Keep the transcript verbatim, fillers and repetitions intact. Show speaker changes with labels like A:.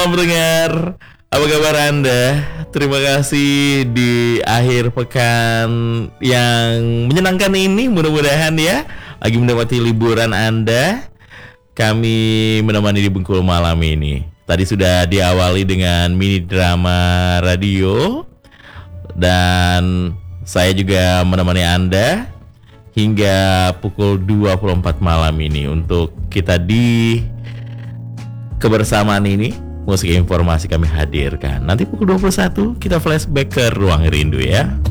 A: malam pendengar. Apa kabar Anda? Terima kasih di akhir pekan yang menyenangkan ini. Mudah-mudahan ya lagi menikmati liburan Anda. Kami menemani di Bengkulu malam ini. Tadi sudah diawali dengan mini drama radio. Dan saya juga menemani Anda hingga pukul dua puluh empat malam ini. Untuk kita di kebersamaan ini, musik informasi kami hadirkan. Nanti pukul dua puluh satu kita flashback ke Ruang Rindu ya.